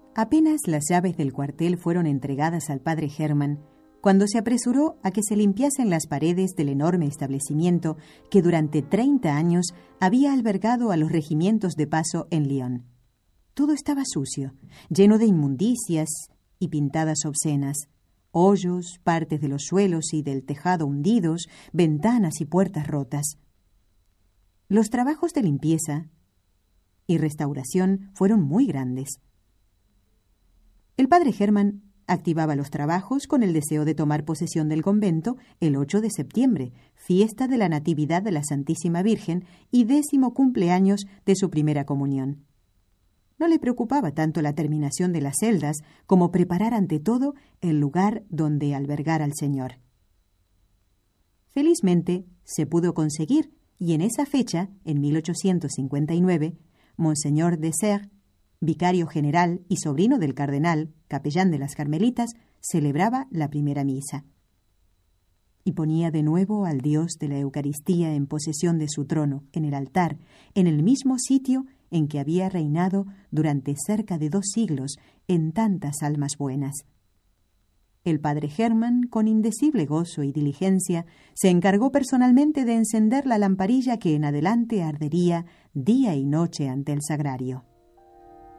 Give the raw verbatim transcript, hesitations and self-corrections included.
Apenas las llaves del cuartel fueron entregadas al padre Hermann, cuando se apresuró a que se limpiasen las paredes del enorme establecimiento que durante treinta años había albergado a los regimientos de paso en Lyon. Todo estaba sucio, lleno de inmundicias y pintadas obscenas, hoyos, partes de los suelos y del tejado hundidos, ventanas y puertas rotas. Los trabajos de limpieza y restauración fueron muy grandes. El padre Hermann activaba los trabajos con el deseo de tomar posesión del convento el ocho de septiembre, fiesta de la Natividad de la Santísima Virgen y décimo cumpleaños de su primera comunión. No le preocupaba tanto la terminación de las celdas como preparar ante todo el lugar donde albergar al Señor. Felizmente se pudo conseguir y en esa fecha, en mil ochocientos cincuenta y nueve, Monseñor de Serres, vicario general y sobrino del cardenal, capellán de las Carmelitas, celebraba la primera misa. Y ponía de nuevo al Dios de la Eucaristía en posesión de su trono, en el altar, en el mismo sitio en que había reinado durante cerca de dos siglos en tantas almas buenas. El padre Hermann, con indecible gozo y diligencia, se encargó personalmente de encender la lamparilla que en adelante ardería día y noche ante el sagrario.